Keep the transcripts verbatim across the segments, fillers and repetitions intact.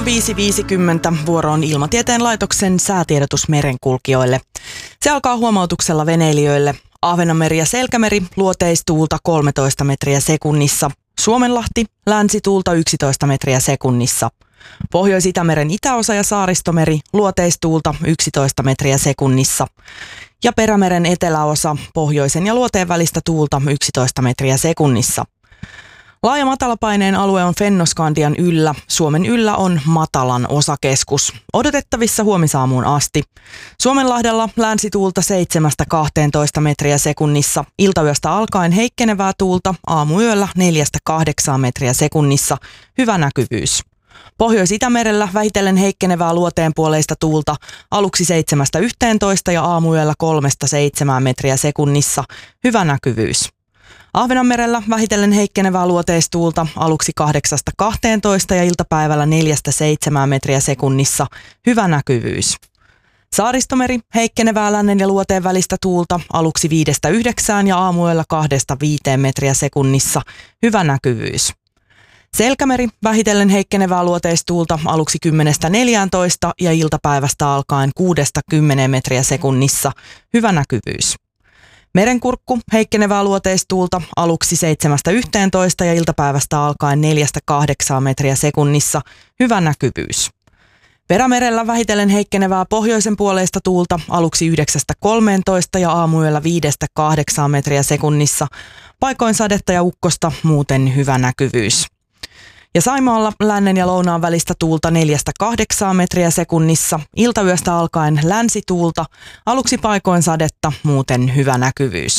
viisi viisikymmentä vuoro on Ilmatieteen laitoksen säätiedotus merenkulkijoille. Se alkaa huomautuksella veneilijöille. Ahvenanmeri ja Selkämeri, luoteistuulta kolmetoista metriä sekunnissa. Suomenlahti, länsituulta yksitoista metriä sekunnissa. Pohjois-Itämeren itäosa ja Saaristomeri, luoteistuulta yksitoista metriä sekunnissa. Ja Perämeren eteläosa, pohjoisen ja luoteen välistä tuulta yksitoista metriä sekunnissa. Laaja matalapaineen alue on Fennoskandian yllä. Suomen yllä on matalan osakeskus. Odotettavissa huomisaamuun asti. Suomenlahdella länsituulta seitsemästä kahteentoista metriä sekunnissa. Iltayöstä alkaen heikkenevää tuulta, aamuyöllä neljästä kahdeksaan metriä sekunnissa. Hyvä näkyvyys. Pohjois-Itämerellä vähitellen heikkenevää luoteenpuoleista tuulta, aluksi seitsemästä yhteentoista ja aamuyöllä kolmesta seitsemään metriä sekunnissa. Hyvä näkyvyys. Ahvenanmerellä vähitellen heikkenevää luoteistuulta, aluksi kahdeksasta kahteentoista ja iltapäivällä neljästä seitsemään metriä sekunnissa. Hyvä näkyvyys. Saaristomeri, heikkenevää lännen ja luoteen välistä tuulta, aluksi viidestä yhdeksään ja aamuyöllä kahdesta viiteen metriä sekunnissa. Hyvä näkyvyys. Selkämeri, vähitellen heikkenevää luoteistuulta, aluksi kymmenestä neljääntoista ja iltapäivästä alkaen kuudesta kymmeneen metriä sekunnissa. Hyvä näkyvyys. Merenkurkku, heikkenevää luoteistuulta, aluksi seitsemästä yhteentoista ja iltapäivästä alkaen neljästä kahdeksaan metriä sekunnissa. Hyvä näkyvyys. Perämerellä vähitellen heikkenevää pohjoisen puoleista tuulta, aluksi yhdeksästä kolmeentoista ja aamuyöllä viidestä kahdeksaan metriä sekunnissa. Paikoin sadetta ja ukkosta, muuten hyvä näkyvyys. Ja Saimaalla lännen ja lounaan välistä tuulta neljästä kahdeksaan metriä sekunnissa, iltayöstä alkaen länsituulta, aluksi paikoin sadetta, muuten hyvä näkyvyys.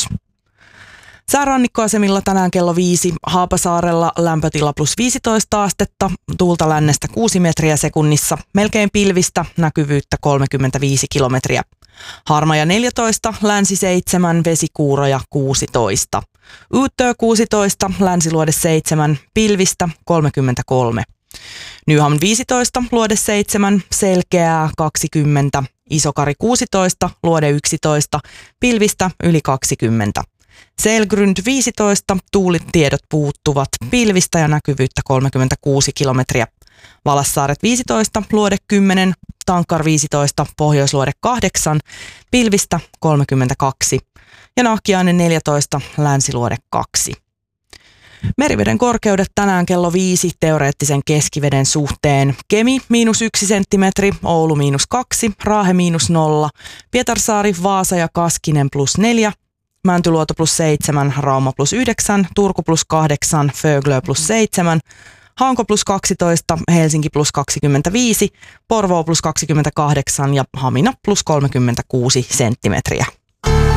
Säärannikkoasemilla tänään kello viisi, Haapasaarella lämpötila plus viisitoista astetta, tuulta lännestä kuusi metriä sekunnissa, melkein pilvistä, näkyvyyttä kolmekymmentäviisi kilometriä. Harmaja neljätoista, länsi seitsemän, vesikuuroja kuusitoista. Uuttöö kuusitoista, länsiluode seitsemän, pilvistä kolmekymmentäkolme. Nyhamn viisitoista, luode seitsemän, selkeää kaksikymmentä. Isokari kuusitoista, luode yksitoista, pilvistä yli kaksikymmentä. Selgrund viisitoista, tuulitiedot puuttuvat, pilvistä ja näkyvyyttä kolmekymmentäkuusi kilometriä. Valassaaret viisitoista, luode kymmenen, Tankkar viisitoista, pohjoisluode kahdeksan, pilvistä kolmekymmentäkaksi ja Nahkiainen neljätoista, länsiluode kaksi. Meriveden korkeudet tänään kello viisi teoreettisen keskiveden suhteen. Kemi miinus yksi senttimetri, Oulu miinus kaksi, Raahe miinus nolla, Pietarsaari, Vaasa ja Kaskinen plus neljä, Mäntyluoto plus seitsemän, Rauma plus yhdeksän, Turku plus kahdeksan, Föglö plus seitsemän, Hanko plus kaksitoista, Helsinki plus kaksikymmentäviisi, Porvoo plus kaksikymmentäkahdeksan ja Hamina plus kolmekymmentäkuusi senttimetriä.